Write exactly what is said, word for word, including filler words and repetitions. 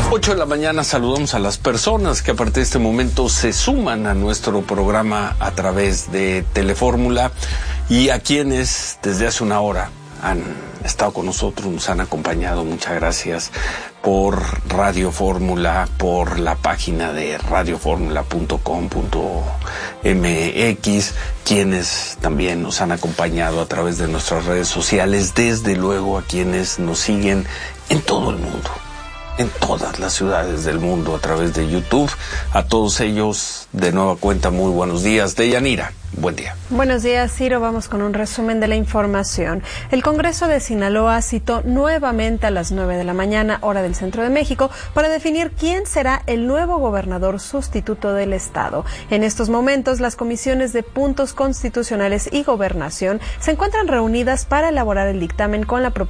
ocho de la mañana saludamos a las personas que a partir de este momento se suman a nuestro programa a través de Telefórmula y a quienes desde hace una hora han estado con nosotros, nos han acompañado. Muchas gracias por Radio Fórmula, por la página de radio fórmula punto com punto m x, quienes también nos han acompañado a través de nuestras redes sociales, desde luego a quienes nos siguen en todo el mundo, en todas las ciudades del mundo a través de YouTube. A todos ellos, de nueva cuenta, muy buenos días. Deyanira, buen día. Buenos días, Ciro. Vamos con un resumen de la información. El Congreso de Sinaloa citó nuevamente a las nueve de la mañana, hora del Centro de México, para definir quién será el nuevo gobernador sustituto del estado. En estos momentos, las comisiones de puntos constitucionales y gobernación se encuentran reunidas para elaborar el dictamen con la propuesta